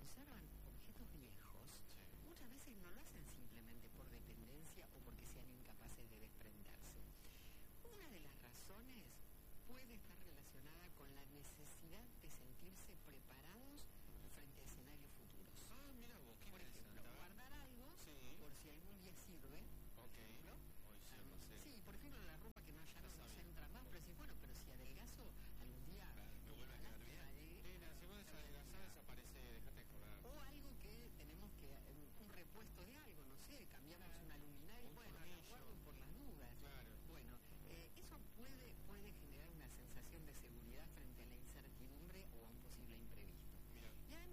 conservan objetos viejos, muchas veces no lo hacen simplemente por dependencia o porque sean incapaces de desprenderse. Una de las razones puede estar relacionada con la necesidad de sentirse preparados